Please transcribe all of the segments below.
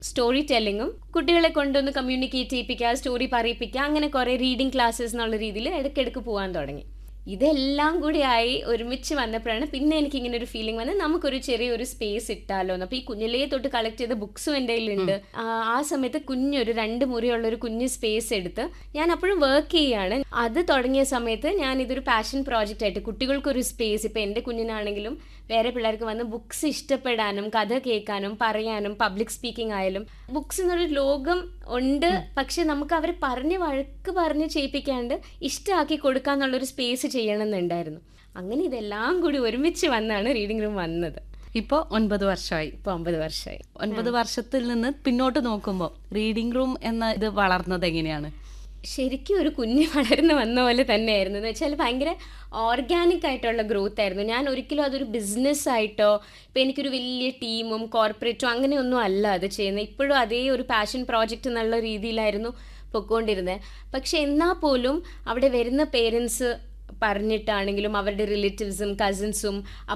Story ടെല്ലിങ്ങും കുട്ടികളെ കൊണ്ടൊന്ന് communicate ചെയ്യിപ്പിക്കുക, story പറയിപ്പിക്കുക, അങ്ങനെ കുറേ റീഡിംഗ് ക്ലാസ്സസ് എന്നുള്ള രീതിയിൽ ഇടയ്ക്കിടയ്ക്ക് പോകാൻ തുടങ്ങി. ഇതെല്ലാം കൂടി ആയി ഒരുമിച്ച് വന്നപ്പോഴാണ് പിന്നെ എനിക്ക് ഇങ്ങനെ ഒരു ഫീലിംഗ് വന്നത്, നമുക്കൊരു ചെറിയൊരു സ്പേസ് ഇട്ടാലോ എന്ന്. അപ്പോൾ ഈ കുഞ്ഞിലേ തൊട്ട് കളക്ട് ചെയ്ത ബുക്സും എൻ്റെ കയ്യിലുണ്ട്. ആ സമയത്ത് കുഞ്ഞൊരു 2 മുറിയുള്ളൊരു കുഞ്ഞ് സ്പേസ് എടുത്ത് ഞാൻ അപ്പോഴും വർക്ക് ചെയ്യുകയാണ്. അത് തുടങ്ങിയ സമയത്ത് ഞാൻ ഇതൊരു പാഷൻ പ്രോജക്റ്റ് ആയിട്ട് കുട്ടികൾക്കൊരു സ്പേസ്, ഇപ്പോൾ എൻ്റെ കുഞ്ഞിനാണെങ്കിലും വേറെ പിള്ളേർക്ക് വന്ന് ബുക്സ് ഇഷ്ടപ്പെടാനും കഥ കേൾക്കാനും പറയാനും പബ്ലിക് സ്പീക്കിംഗ് ആയാലും ബുക്സ് എന്നൊരു ലോകം ഉണ്ട്. പക്ഷെ നമുക്ക് അവരെ വഴക്ക് പറഞ്ഞ് ചെയ്യിപ്പിക്കാണ്ട് ഇഷ്ടമാക്കി കൊടുക്കാന്നുള്ളൊരു സ്പേസ് ചെയ്യണമെന്നുണ്ടായിരുന്നു. അങ്ങനെ ഇതെല്ലാം കൂടി ഒരുമിച്ച് വന്നാണ് റീഡിംഗ് റൂം വന്നത്. ഇപ്പോൾ 9 വർഷമായി. ഇപ്പോൾ 9 വർഷമായി. 9 വർഷത്തിൽ നിന്ന് പിന്നോട്ട് നോക്കുമ്പോൾ റീഡിംഗ് റൂം എന്ന ഇത് വളർന്നത് എങ്ങനെയാണ്? ശരിക്കും ഒരു കുഞ്ഞ് വളർന്നു വന്ന പോലെ തന്നെയായിരുന്നു. എന്ന് വെച്ചാൽ ഭയങ്കര ഓർഗാനിക് ആയിട്ടുള്ള ഗ്രോത്ത് ആയിരുന്നു. ഞാൻ ഒരിക്കലും അതൊരു ബിസിനസ് ആയിട്ടോ ഇപ്പോൾ എനിക്കൊരു വലിയ ടീമും കോർപ്പറേറ്റും അങ്ങനെയൊന്നും അല്ല അത് ചെയ്യുന്നത്. ഇപ്പോഴും അതേ ഒരു പാഷൻ പ്രോജക്റ്റ് എന്നുള്ള രീതിയിലായിരുന്നു പൊയ്ക്കൊണ്ടിരുന്നത്. പക്ഷെ എന്നാൽ പോലും അവിടെ വരുന്ന പേരൻസ് പറഞ്ഞിട്ടാണെങ്കിലും അവരുടെ റിലേറ്റീവ്സും കസിൻസും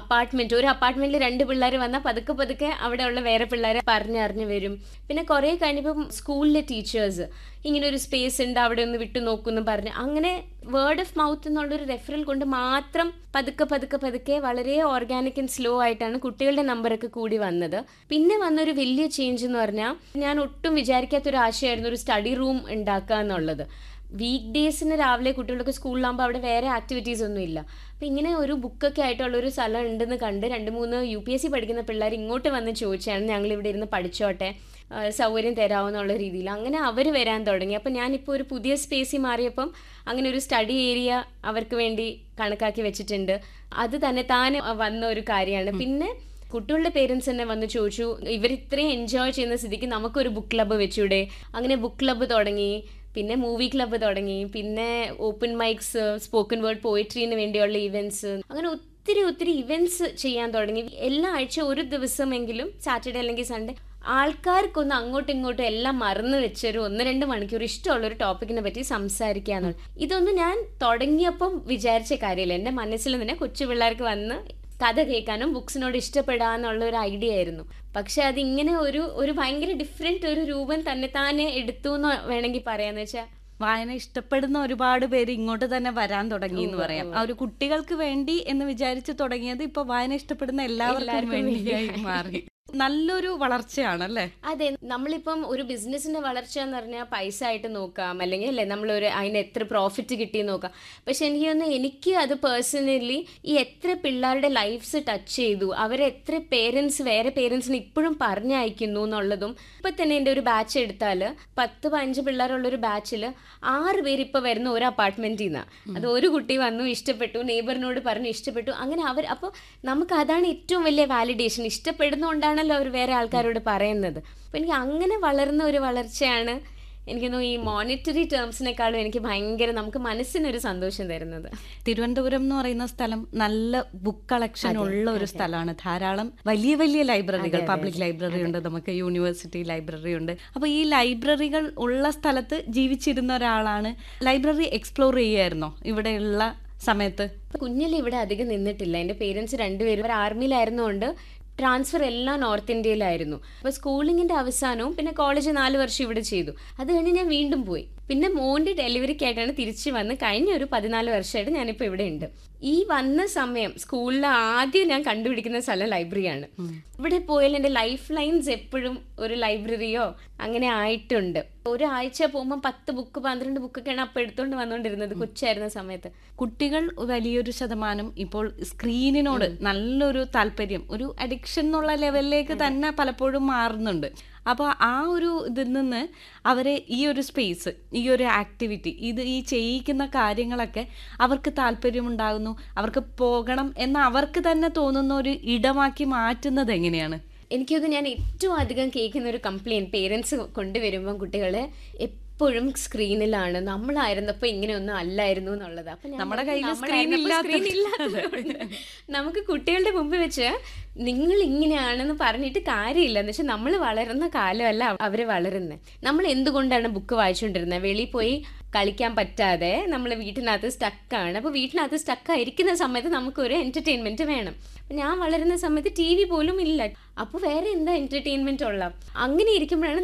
ഒരു അപ്പാർട്ട്മെൻറ്റിൽ 2 പിള്ളേർ വന്നാൽ പതുക്കെ അവിടെയുള്ള വേറെ പിള്ളേരെ പറഞ്ഞറിഞ്ഞ് വരും. പിന്നെ കുറേ കഴിഞ്ഞപ്പം സ്കൂളിലെ ടീച്ചേഴ്സ് ഇങ്ങനെ ഒരു സ്പേസ് ഉണ്ട് അവിടെ ഒന്ന് വിട്ടു നോക്കുമെന്ന് പറഞ്ഞ് അങ്ങനെ വേർഡ് ഓഫ് മൗത്ത് എന്നുള്ളൊരു റെഫറൽ കൊണ്ട് മാത്രം പതുക്കെ വളരെ ഓർഗാനിക് ആൻഡ് സ്ലോ ആയിട്ടാണ് കുട്ടികളുടെ നമ്പറൊക്കെ കൂടി വന്നത്. പിന്നെ വന്നൊരു വലിയ ചേഞ്ച് എന്ന് പറഞ്ഞാൽ ഞാൻ ഒട്ടും വിചാരിക്കാത്തൊരു ആശയമായിരുന്നു ഒരു സ്റ്റഡി റൂം ഉണ്ടാക്കുക എന്നുള്ളത്. വീക്ക് ഡേയ്സിന് രാവിലെ കുട്ടികൾക്ക് സ്കൂളിലാകുമ്പോൾ അവിടെ വേറെ ആക്ടിവിറ്റീസ് ഒന്നും ഇല്ല. അപ്പോൾ ഇങ്ങനെ ഒരു ബുക്കൊക്കെ ആയിട്ടുള്ളൊരു സ്ഥലം ഉണ്ടെന്ന് കണ്ട് 2-3 UPSC പഠിക്കുന്ന പിള്ളേർ ഇങ്ങോട്ട് വന്ന് ചോദിച്ചാണ് ഞങ്ങളിവിടെ ഇരുന്ന് പഠിച്ചോട്ടെ, സൗകര്യം തരാമെന്നുള്ള രീതിയിൽ. അങ്ങനെ അവർ വരാൻ തുടങ്ങി. അപ്പോൾ ഞാനിപ്പോൾ ഒരു പുതിയ സ്പേസിൽ മാറിയപ്പം അങ്ങനെ ഒരു സ്റ്റഡി ഏരിയ അവർക്ക് വേണ്ടി കണക്കാക്കി വെച്ചിട്ടുണ്ട്. അത് തന്നെ താനെ വന്ന ഒരു കാര്യമാണ്. പിന്നെ കുട്ടികളുടെ പേരൻസ് തന്നെ വന്ന് ചോദിച്ചു, ഇവർ ഇത്രയും എൻജോയ് ചെയ്യുന്ന സ്ഥിതിക്ക് നമുക്കൊരു ബുക്ക് ക്ലബ്ബ് വെച്ചൂടെ. അങ്ങനെ ബുക്ക് ക്ലബ്ബ് തുടങ്ങി, പിന്നെ മൂവി ക്ലബ്ബ് തുടങ്ങി, പിന്നെ ഓപ്പൺ മൈക്സ്, സ്പോക്കൺ വേർഡ് പോയിട്രീന് വേണ്ടിയുള്ള ഇവൻറ്റ്സ്, അങ്ങനെ ഒത്തിരി ഇവൻറ്റ്സ് ചെയ്യാൻ തുടങ്ങി. എല്ലാ ആഴ്ച ഒരു ദിവസമെങ്കിലും സാറ്റർഡേ അല്ലെങ്കിൽ സൺഡേ ആൾക്കാർക്കൊന്ന് അങ്ങോട്ടും ഇങ്ങോട്ടും എല്ലാം മറന്നു വെച്ചൊരു 1-2 മണിക്കൂർ ഇഷ്ടമുള്ളൊരു ടോപ്പിക്കിനെ പറ്റി സംസാരിക്കാന്നുള്ളത്. ഇതൊന്നും ഞാൻ തുടങ്ങിയപ്പം വിചാരിച്ച കാര്യമില്ല. എൻ്റെ മനസ്സിൽ തന്നെ കൊച്ചു പിള്ളേർക്ക് വന്ന് കഥ കേൾക്കാനും ബുക്സിനോട് ഇഷ്ടപ്പെടാന്നുള്ള ഒരു ഐഡിയ ആയിരുന്നു. പക്ഷെ അതിങ്ങനെ ഒരു ഭയങ്കര ഡിഫറെന്റ് ഒരു രൂപം താനെ എടുത്തു എന്ന് വേണമെങ്കിൽ പറയാന്ന് വെച്ചാൽ വായന ഇഷ്ടപ്പെടുന്ന ഒരുപാട് പേര് ഇങ്ങോട്ട് തന്നെ വരാൻ തുടങ്ങി എന്ന് പറയാം. ആ ഒരു കുട്ടികൾക്ക് വേണ്ടി എന്ന് വിചാരിച്ച് തുടങ്ങിയത് ഇപ്പൊ വായന ഇഷ്ടപ്പെടുന്ന എല്ലാവർക്കും വേണ്ടിയായി മാറി. നല്ലൊരു വളർച്ചയാണല്ലേ? അതെ, നമ്മളിപ്പം ഒരു ബിസിനസിന്റെ വളർച്ച എന്ന് പറഞ്ഞാൽ പൈസ ആയിട്ട് നോക്കാം, അല്ലെങ്കിൽ അല്ലേ നമ്മളൊരു അതിന് എത്ര പ്രോഫിറ്റ് കിട്ടി നോക്കാം. പക്ഷെ എനിക്ക് അത് പേഴ്സണലി ഈ എത്ര പിള്ളേരുടെ ലൈഫ്സ് ടച്ച് ചെയ്തു, അവരെ എത്ര വേറെ പേരൻസിന് ഇപ്പോഴും പറഞ്ഞയക്കുന്നു എന്നുള്ളതും. ഇപ്പൊ തന്നെ എൻ്റെ ഒരു ബാച്ച് എടുത്താൽ 10-15 പിള്ളേരുള്ളൊരു ബാച്ചിൽ 6 പേര് ഇപ്പൊ വരുന്ന ഒരു അപ്പാർട്ട്മെന്റിൽ നിന്നാണ്. അത് ഒരു കുട്ടി വന്നു, ഇഷ്ടപ്പെട്ടു, നെയ്ബറിനോട് പറഞ്ഞു ഇഷ്ടപ്പെട്ടു, അങ്ങനെ അപ്പോൾ നമുക്ക് അതാണ് ഏറ്റവും വലിയ വാലിഡേഷൻ. ഇഷ്ടപ്പെടുന്നതുകൊണ്ടാണ് അവർ വേറെ ആൾക്കാരോട് പറയുന്നത്. അപ്പോൾ എനിക്ക് അങ്ങനെ വളർന്ന ഒരു വളർച്ചയാണ് എനിക്ക് തോന്നുന്നു ഈ മോണിറ്ററി ടേംസിനേക്കാളും എനിക്ക് ഭയങ്കര നമുക്ക് മനസ്സിനൊരു സന്തോഷം തരുന്നത്. തിരുവനന്തപുരം എന്ന് പറയുന്ന സ്ഥലം നല്ല ബുക്ക് കളക്ഷൻ ഉള്ള ഒരു സ്ഥലമാണ്. ധാരാളം വലിയ ലൈബ്രറികൾ, പബ്ലിക് ലൈബ്രറി ഉണ്ട്, നമുക്ക് യൂണിവേഴ്സിറ്റി ലൈബ്രറി ഉണ്ട്. അപ്പോൾ ഈ ലൈബ്രറികൾ ഉള്ള സ്ഥലത്ത് ജീവിച്ചിരുന്ന ഒരാളാണ്. ലൈബ്രറി എക്സ്പ്ലോർ ചെയ്യായിരുന്നോ ഇവിടെയുള്ള സമയത്ത്? കുഞ്ഞിൽ ഇവിടെ അധികം നിന്നിട്ടില്ല. എൻ്റെ പേരൻസ് 2 പേരും ആർമിയിലായിരുന്നുകൊണ്ട് ട്രാൻസ്ഫർ എല്ലാം നോർത്ത് ഇന്ത്യയിലായിരുന്നു. അപ്പോൾ സ്കൂളിങ്ങിൻ്റെ അവസാനവും പിന്നെ കോളേജ് 4 വർഷം ഇവിടെ ചെയ്തു. അത് കഴിഞ്ഞ് ഞാൻ വീണ്ടും പോയി. പിന്നെ മോൻ്റെ ഡെലിവറിക്കായിട്ടാണ് തിരിച്ച് വന്ന് കഴിഞ്ഞ ഒരു 14 വർഷമായിട്ട് ഞാനിപ്പോൾ ഇവിടെ ഉണ്ട്. ഈ വന്ന സമയം സ്കൂളിൽ ആദ്യം ഞാൻ കണ്ടുപിടിക്കുന്ന സ്ഥലം ലൈബ്രറിയാണ്. ഇവിടെ പോയാൽ എൻ്റെ ലൈഫ് ലൈൻസ് എപ്പോഴും ഒരു ലൈബ്രറിയോ അങ്ങനെ ആയിട്ടുണ്ട്. ഒരാഴ്ച പോകുമ്പോൾ 10 ബുക്ക് 12 ബുക്കൊക്കെയാണ് അപ്പോൾ എടുത്തുകൊണ്ട് വന്നുകൊണ്ടിരുന്നത് കൊച്ചായിരുന്ന സമയത്ത്. കുട്ടികൾ വലിയൊരു ശതമാനം ഇപ്പോൾ സ്ക്രീനിനോട് നല്ലൊരു താല്പര്യം, ഒരു അഡിക്ഷൻ എന്നുള്ള ലെവലിലേക്ക് തന്നെ പലപ്പോഴും മാറുന്നുണ്ട്. അപ്പോൾ ആ ഒരു ഇതിൽ നിന്ന് അവരെ ഈ ഒരു സ്പേസ്, ഈ ഒരു ആക്ടിവിറ്റി, ഈ ചെയ്യിക്കുന്ന കാര്യങ്ങളൊക്കെ അവർക്ക് താല്പര്യമുണ്ടാകുന്നു, അവർക്ക് പോകണം എന്ന് അവർക്ക് തന്നെ തോന്നുന്ന ഒരു ഇടമാക്കി മാറ്റുന്നത് എങ്ങനെയാണ്? എനിക്കത് ഞാൻ ഏറ്റവും അധികം കേൾക്കുന്ന ഒരു കംപ്ലയിൻറ്റ് പേരൻസ് കൊണ്ടുവരുമ്പം കുട്ടികളെ എപ്പോഴും സ്ക്രീനിലാണ്, നമ്മളായിരുന്നപ്പോൾ ഇങ്ങനെയൊന്നും അല്ലായിരുന്നു എന്നുള്ളത്. അപ്പം നമ്മുടെ കയ്യിൽ സ്ക്രീൻ ഇല്ലാത്തതുകൊണ്ട് നമുക്ക് കുട്ടികളുടെ മുമ്പ് വെച്ച് നിങ്ങൾ ഇങ്ങനെയാണെന്ന് പറഞ്ഞിട്ട് കാര്യമില്ല. എന്ന് വെച്ചാൽ നമ്മൾ വളരുന്ന കാലമല്ല അവർ വളരുന്നത്. നമ്മൾ എന്തുകൊണ്ടാണ് ബുക്ക് വായിച്ചുകൊണ്ടിരുന്നത്? വെളിയിൽ പോയി കളിക്കാൻ പറ്റാതെ നമ്മൾ വീട്ടിനകത്ത് സ്റ്റക്കാണ്. അപ്പോൾ വീട്ടിനകത്ത് സ്റ്റക്കായിരിക്കുന്ന സമയത്ത് നമുക്കൊരു എൻ്റർടൈൻമെൻറ്റ് വേണം. അപ്പം ഞാൻ വളരുന്ന സമയത്ത് TV പോലും ഇല്ല. അപ്പോൾ വേറെ എന്താ എൻ്റർടൈൻമെൻറ്റ് ഉള്ള? അങ്ങനെ ഇരിക്കുമ്പോഴാണ്